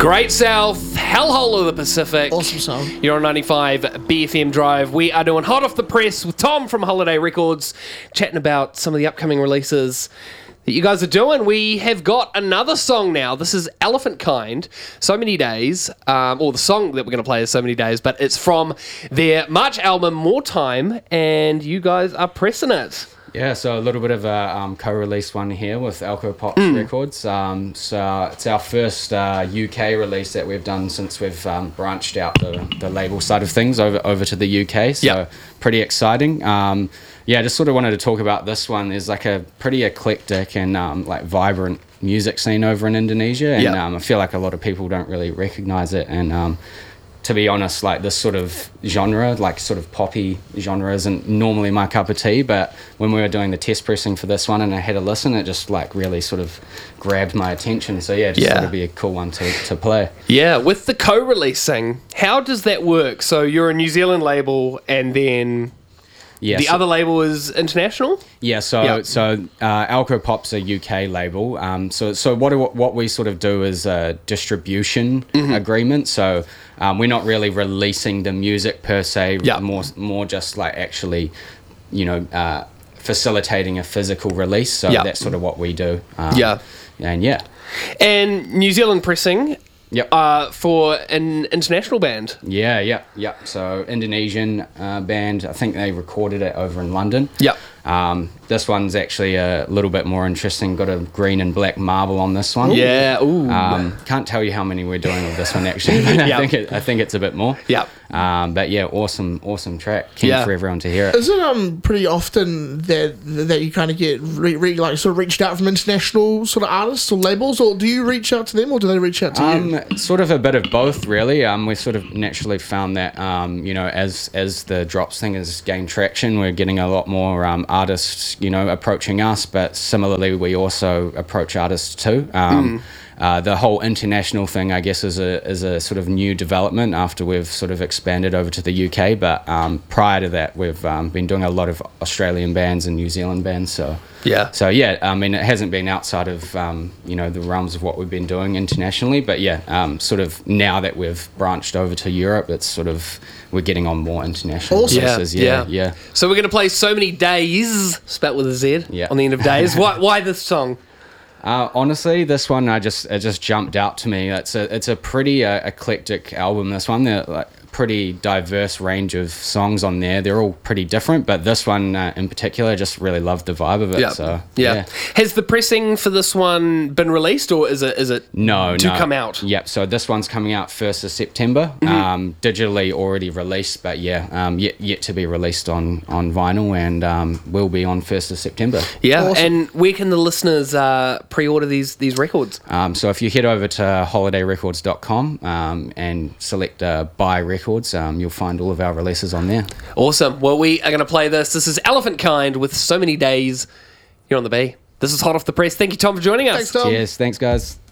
Great South, Hellhole of the Pacific. Awesome song. You're on 95 BFM Drive. We are doing Hot Off the Press with Tom from Holiday Records, chatting about some of the upcoming releases that you guys are doing. We have got another song now. This is Elephant Kind, So Many Days, or the song that we're going to play is So Many Days, but it's from their March album, More Time, and you guys are pressing it. Yeah, so a little bit of a co-release one here with Alco Pops Records. So it's our first UK release that we've done since we've branched out the label side of things over to the UK. So pretty exciting. Just sort of wanted to talk about this one. There's like a pretty eclectic and like vibrant music scene over in Indonesia, and I feel like a lot of people don't really recognize it. And to be honest, like this sort of genre, like sort of poppy genre, isn't normally my cup of tea, but when we were doing the test pressing for this one and I had a listen, it just like really sort of grabbed my attention. So thought it'd be a cool one to play. Yeah, with the co-releasing, how does that work? So you're a New Zealand label and then the other label is international? Yeah, so Alco Pop's a UK label. So what we sort of do is a distribution agreement. So we're not really releasing the music per se. More just like actually, facilitating a physical release. So that's sort of what we do. And New Zealand pressing. For an international band. So Indonesian band. I think they recorded it over in London. This one's actually a little bit more interesting. Got a green and black marble on this one. Can't tell you how many we're doing with this one actually. I think it's a bit more. But yeah, awesome track. Keen for everyone to hear it. Is it pretty often that you kind of get sort of reached out from international sort of artists or labels, or do you reach out to them, or do they reach out to you? Sort of a bit of both, really. We sort of naturally found that as the drops thing has gained traction, we're getting a lot more artists approaching us, but similarly we also approach artists too. The whole international thing, I guess, is a sort of new development after we've sort of expanded over to the UK. But prior to that, we've been doing a lot of Australian bands and New Zealand bands. I mean, it hasn't been outside of the realms of what we've been doing internationally. But sort of now that we've branched over to Europe, it's sort of we're getting on more international places. So we're going to play So Many Days, spelled with a Z on the end of days. Why this song? Honestly, this one it just jumped out to me. It's a pretty eclectic album. This one, they're like pretty diverse range of songs on there. They're all pretty different, but this one in particular, I just really loved the vibe of it. Has the pressing for this one been released, or is it no come out? Yep. So this one's coming out 1st of September. Digitally already released, but yet to be released on vinyl, and will be on 1st of September. Awesome. And where can the listeners pre-order these records? So if you head over to holidayrecords.com and select buy records, you'll find all of our releases on there. Awesome. Well, we are going to play this. This is Elephant Kind with So Many Days. You're on the B. This is Hot Off the Press. Thank you, Tom, for joining us. Thanks, Tom. Cheers. Thanks, guys.